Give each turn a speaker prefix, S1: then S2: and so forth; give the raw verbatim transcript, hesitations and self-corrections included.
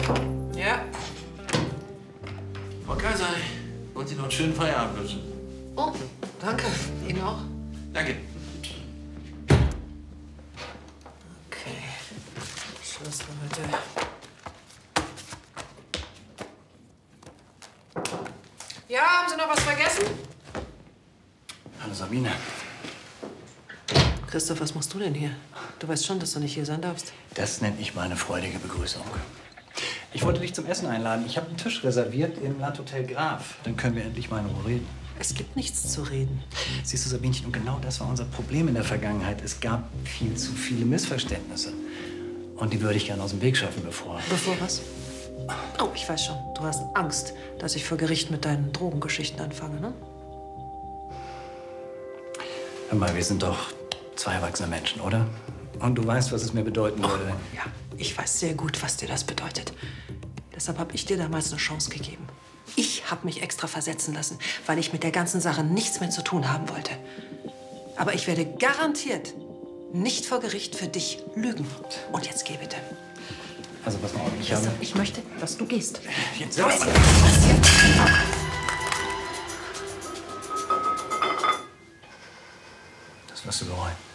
S1: Ja.
S2: Frau Kaiser, wollen Sie noch einen schönen Feierabend wünschen?
S1: Oh, danke. Ihnen auch?
S2: Danke.
S1: Okay. Schluss für heute. Ja, haben Sie noch was vergessen?
S3: Hallo Sabine.
S1: Christoph, was machst du denn hier? Du weißt schon, dass du nicht hier sein darfst.
S3: Das nenne ich mal eine freudige Begrüßung. Ich wollte dich zum Essen einladen. Ich habe einen Tisch reserviert im Landhotel Graf. Dann können wir endlich mal in Ruhe reden.
S1: Es gibt nichts zu reden.
S3: Siehst du, Sabinchen, und genau das war unser Problem in der Vergangenheit. Es gab viel zu viele Missverständnisse. Und die würde ich gerne aus dem Weg schaffen, bevor...
S1: Bevor was? Oh, ich weiß schon. Du hast Angst, dass ich vor Gericht mit deinen Drogengeschichten anfange, ne?
S3: Hör mal, wir sind doch zwei erwachsene Menschen, oder? Und du weißt, was es mir bedeuten würde.
S1: Oh, ja, ich weiß sehr gut, was dir das bedeutet. Deshalb habe ich dir damals eine Chance gegeben. Ich habe mich extra versetzen lassen, weil ich mit der ganzen Sache nichts mehr zu tun haben wollte. Aber ich werde garantiert nicht vor Gericht für dich lügen. Und jetzt geh bitte.
S3: Also pass mal auf, ich habe...
S1: Ich möchte, dass du gehst.
S3: Jetzt
S1: Was?
S3: was? Das wirst du bereuen.